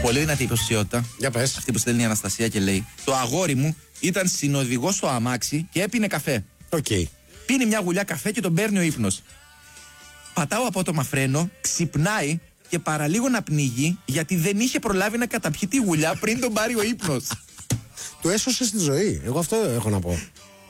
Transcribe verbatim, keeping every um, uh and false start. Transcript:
Πολύ δυνατή υποψηφιότητα. Για πες. Αυτή που στέλνει η Αναστασία και λέει: το αγόρι μου ήταν συνοδηγός στο αμάξι και έπινε καφέ. Οκ. Okay. Πίνει μια γουλιά καφέ και τον παίρνει ο ύπνος. Πατάω απότομα φρένο, ξυπνάει και παραλίγο να πνίγει γιατί δεν είχε προλάβει να καταπιεί τη γουλιά πριν τον πάρει ο ύπνος. Του έσωσε στη ζωή. Εγώ αυτό έχω να πω.